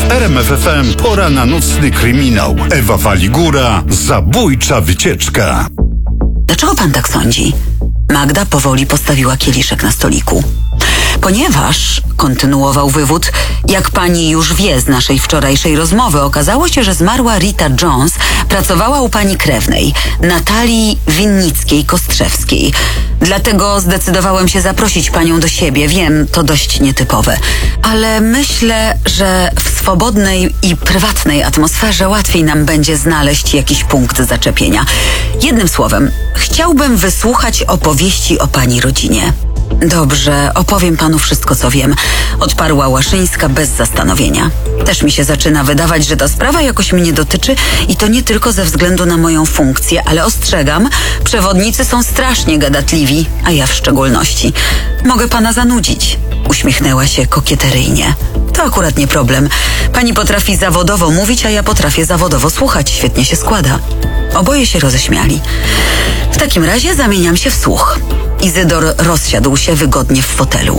W RMF FM pora na nocny kryminał. Ewa Waligura, zabójcza wycieczka. Dlaczego pan tak sądzi? Magda powoli postawiła kieliszek na stoliku. Ponieważ, kontynuował wywód, jak pani już wie z naszej wczorajszej rozmowy, okazało się, że zmarła Rita Jones pracowała u pani krewnej, Natalii Winnickiej-Kostrzewskiej. Dlatego zdecydowałem się zaprosić panią do siebie. Wiem, to dość nietypowe. Ale myślę, że w swobodnej i prywatnej atmosferze łatwiej nam będzie znaleźć jakiś punkt zaczepienia. Jednym słowem, chciałbym wysłuchać opowieści o pani rodzinie. Dobrze, opowiem panu wszystko, co wiem, odparła Łaszyńska bez zastanowienia. Też mi się zaczyna wydawać, że ta sprawa jakoś mnie dotyczy i to nie tylko ze względu na moją funkcję, ale ostrzegam, przewodnicy są strasznie gadatliwi, a ja w szczególności. Mogę pana zanudzić, uśmiechnęła się kokieteryjnie. To akurat nie problem. Pani potrafi zawodowo mówić, a ja potrafię zawodowo słuchać. Świetnie się składa. Oboje się roześmiali. W takim razie zamieniam się w słuch. Izydor rozsiadł się wygodnie w fotelu.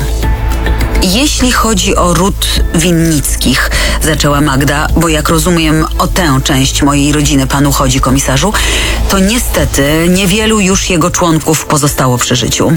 Jeśli chodzi o ród Winnickich, zaczęła Magda, bo jak rozumiem, o tę część mojej rodziny panu chodzi, komisarzu, to niestety niewielu już jego członków pozostało przy życiu.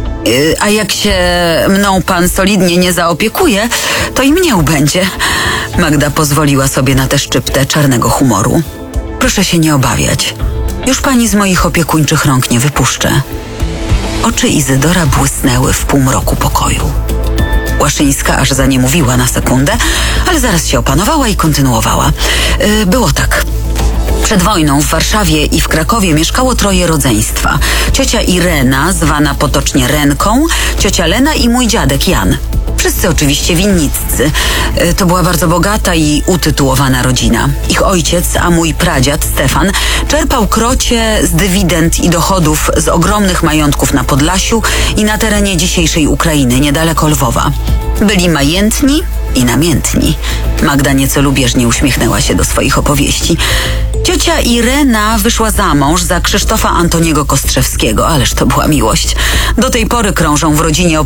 A jak się mną pan solidnie nie zaopiekuje, to i mnie ubędzie. Magda pozwoliła sobie na tę szczyptę czarnego humoru. Proszę się nie obawiać. Już pani z moich opiekuńczych rąk nie wypuszczę. Oczy Izydora błysnęły w półmroku pokoju. Łaszyńska aż zaniemówiła na sekundę, ale zaraz się opanowała i kontynuowała. Było tak. Przed wojną w Warszawie i w Krakowie mieszkało 3 rodzeństwa. Ciocia Irena, zwana potocznie Renką, ciocia Lena i mój dziadek Jan. Wszyscy oczywiście winniccy. To była bardzo bogata i utytułowana rodzina. Ich ojciec, a mój pradziad Stefan, czerpał krocie z dywidend i dochodów z ogromnych majątków na Podlasiu i na terenie dzisiejszej Ukrainy, niedaleko Lwowa. Byli majętni i namiętni. Magda nieco lubieżnie uśmiechnęła się do swoich opowieści. Ciocia Irena wyszła za mąż za Krzysztofa Antoniego Kostrzewskiego, ależ to była miłość. Do tej pory krążą w rodzinie